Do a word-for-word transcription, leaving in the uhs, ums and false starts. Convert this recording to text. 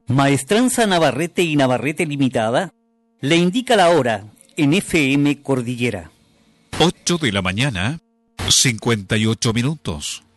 Maestranza Navarrete y Navarrete Limitada le indica la hora en F M Cordillera. ocho de la mañana, cincuenta y ocho minutos.